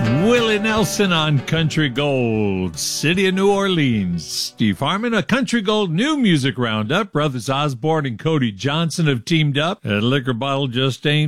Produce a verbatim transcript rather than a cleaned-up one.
Willie Nelson on Country Gold, City of New Orleans. Steve Harmon, a Country Gold new music roundup. Brothers Osborne and Cody Johnson have teamed up. A liquor bottle just ain't